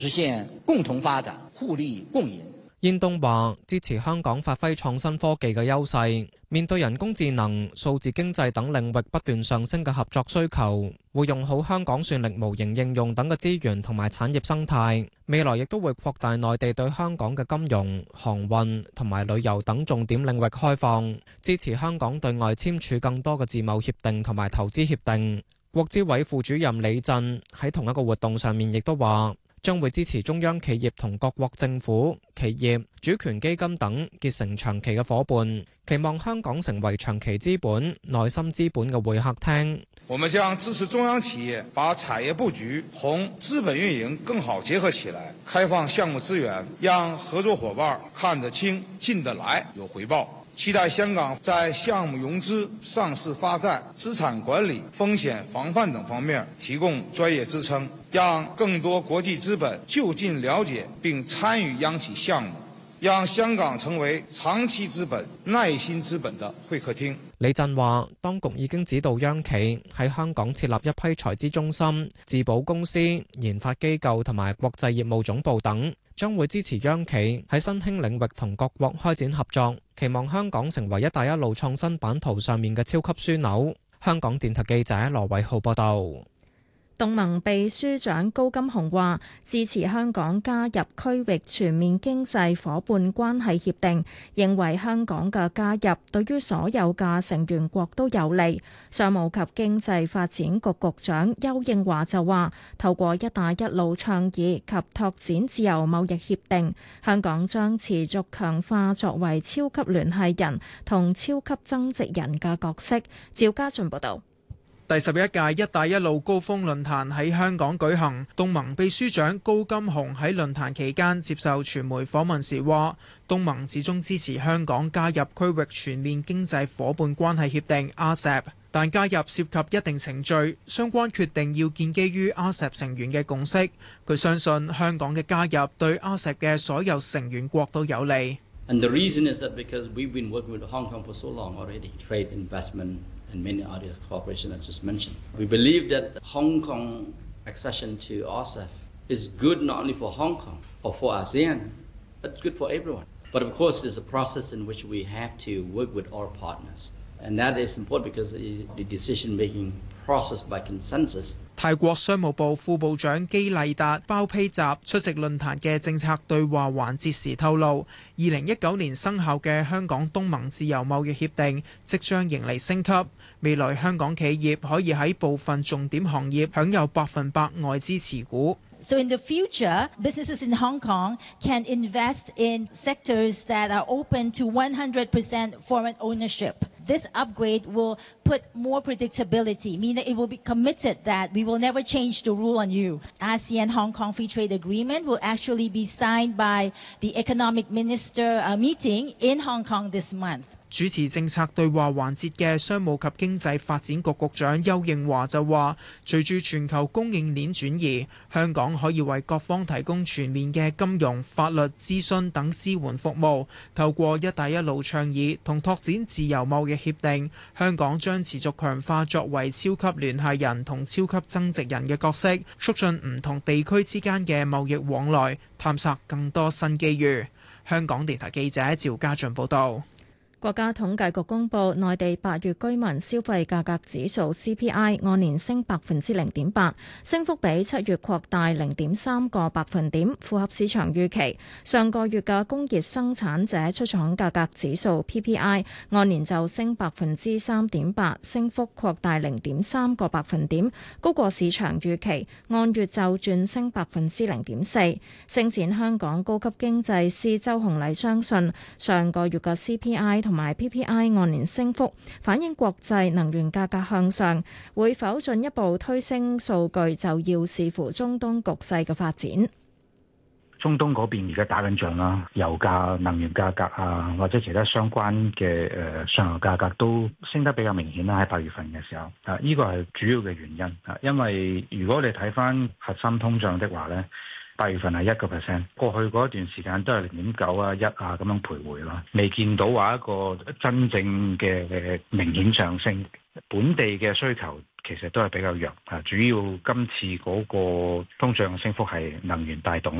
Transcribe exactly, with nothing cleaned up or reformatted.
實現共同發展、互利共贏。 燕東話支持香港發揮創新科技嘅優勢，面對人工智能、數字經濟等領域不斷上升嘅合作需求，會用好香港算力模型應用等嘅資源同埋產業生態。未來亦都會擴大內地對香港嘅金融、航運同埋旅遊等重點領域開放，支持香港對外簽署更多嘅自貿協定同埋投資協定。國資委副主任李振喺同一個活動上面亦都話，將會支持中央企業同各國政府、企業、主權基金等結成長期嘅夥伴，期望香港成為長期資本、內心資本嘅會客廳。 我們將支持中央企業把產業佈局同資本運營更好結合起來，開放項目資源，讓合作夥伴看得清、進得來、有回報。期待香港在項目融資、上市發債、資產管理、風險防範等方面提供專業支撐，讓更多國際資本就近了解並參與央企項目，讓香港成為長期資本、耐心資本的會客廳。 李振話，當局已經指導央企喺香港設立一批財資中心、自保公司、研發機構同埋國際業務總部等，將會支持央企喺新興領域同各國開展合作，期望香港成為一帶一路創新版圖上面嘅超級樞紐。香港電台記者羅偉浩報道。 東盟秘書長高金洪話支持香港加入區域全面經濟夥伴關係協定，認為香港嘅加入對於所有嘅成員國都有利。商務及經濟發展局局長邱應華就話，透過一帶一路倡議及拓展自由貿易協定，香港將持續強化作為超級聯繫人同超級增值人嘅角色。趙家俊報道。 第十一屆一帶一路高峰論壇喺香港舉行，東盟秘書長高金洪喺論壇期間接受傳媒訪問時話，東盟始終支持香港加入區域全面經濟夥伴關係協定 R C E P， 但加入涉及一定程序，相關決定要建基於 R C E P 成員嘅共識。佢相信香港嘅加入對 R C E P 嘅所有成員國都有利。 And the reason is that because we've been working with Hong Kong for so long already, trade, investment, and many other cooperation I just mentioned. We believe that Hong Kong accession to R C E P is good not only for Hong Kong or for ASEAN, but it's good for everyone. But of course, there's a process in which we have to work with our partners. And that is important because the decision-making process by consensus. 泰國商務部副部長基麗達包披集出席論壇嘅政策對話環節時透露，二零一九年生效嘅香港東盟自由貿易協定即將迎嚟升級，未來香港企業可以喺部分重點行業享有百分百外資持股。 So in the future, businesses in Hong Kong can invest in sectors that are open to one hundred percent foreign ownership. This upgrade will put more predictability, meaning it will be committed that we will never change the rule on you. ASEAN-Hong Kong Free Trade Agreement will actually be signed by the Economic Minister meeting in Hong Kong this month. 主持政策對話環節嘅商務及經濟發展局局長邱應華就話，隨住全球供應鏈轉移，香港可以為各方提供全面嘅金融、法律、諮詢等支援服務。透過一帶一路倡議同拓展自由貿易協定，香港將持續強化作為超級聯繫人同超級增值人嘅角色，促進唔同地區之間嘅貿易往來，探索更多新機遇。香港電台記者趙家俊報道。 國家統計局公布，內地八月居民消費價格指數 C P I 按年升百分之零點八，升幅比七月擴大零點三個百分點，符合市場預期。上個月嘅工業生產者出廠價格指數 P P I 按年就升百分之三點八，升幅擴大零點三個百分點，高過市場預期。按月就轉升百分之零點四。星展香港高級經濟師周紅麗相信，上個月嘅 C P I 同同埋 P P I 按年升幅反映國際能源價格向上，會否進一步推升數據就要視乎中東局勢嘅發展。 中東嗰邊而家打緊仗啦，油價、能源價格啊，或者其他相關嘅誒上游價格都升得比較明顯啦。喺八月份嘅時候，啊，呢個係主要嘅原因啊。因為如果你睇翻核心通脹的話咧，八月份係一個 percent， 過去嗰一段時間都係零點九啊、一啊咁樣徘徊啦，未見到話一個真正嘅明顯上升。本地嘅需求其實都係比較弱啊。主要今次嗰個通脹升幅係能源帶動。